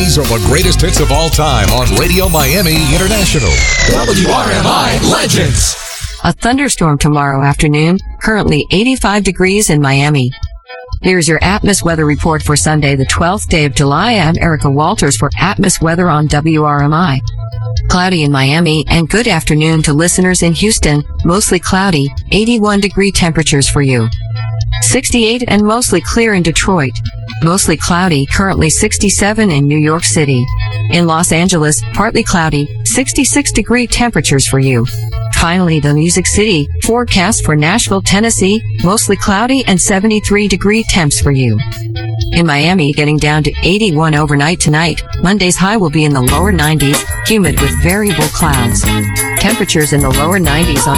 These are the greatest hits of all time on Radio Miami International. WRMI Legends. A thunderstorm tomorrow afternoon, currently 85 degrees in Miami. Here's your Atmos weather report for Sunday, the 12th day of July. I'm Erica Walters for Atmos weather on WRMI. Cloudy in Miami, and good afternoon to listeners in Houston. Mostly cloudy, 81-degree temperatures for you. 68 and mostly clear in Detroit. Mostly cloudy, currently 67 in New York City. In Los Angeles, partly cloudy, 66-degree temperatures for you. Finally, the Music City forecast for Nashville, Tennessee, mostly cloudy and 73-degree temps for you. In Miami, getting down to 81 overnight tonight. Monday's high will be in the lower 90s, humid with variable clouds. Temperatures in the lower 90s on